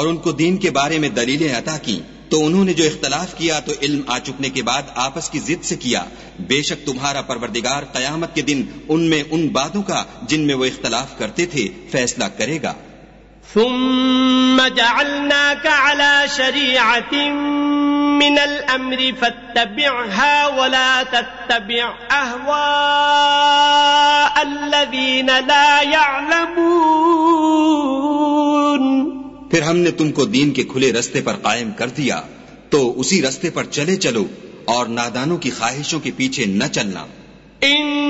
और उनको दीन के बारे में दलीलें अता की, तो उन्होंने जो इख्तलाफ किया तो इल्म आ चुकने के बाद आपस की जिद से किया। बेशक तुम्हारा परवरदिगार कयामत के दिन उनमें उन बातों का जिनमें वो इख्तलाफ करते थे फैसला करेगा। सुम्मा जअलनाका अला शरीअतिन मिनल अम्रि फत्तबिअहा वला तत्तबिअ अहवाअल्लज़ीना ला यअलमून। फिर हमने तुमको दीन के खुले रस्ते पर कायम कर दिया, तो उसी रस्ते पर चले चलो और नादानों की ख्वाहिशों के पीछे न चलना।